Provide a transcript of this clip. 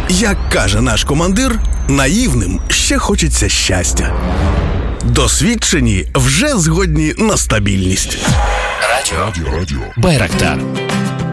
Як каже наш командир, наївним ще хочеться щастя. Досвідчені вже згодні на стабільність. Радіо Байрактар.